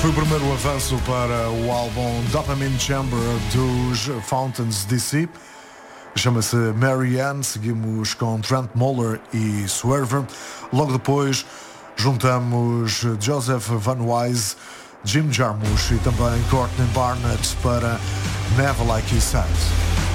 Foi o primeiro avanço para o álbum Dopamine Chamber dos Fountains DC. Chama-se Marianne. Seguimos com Trent Moller e Swerver. Logo depois juntamos Joseph Van Wise, Jim Jarmusch e também Courtney Barnett para Never Like You Said.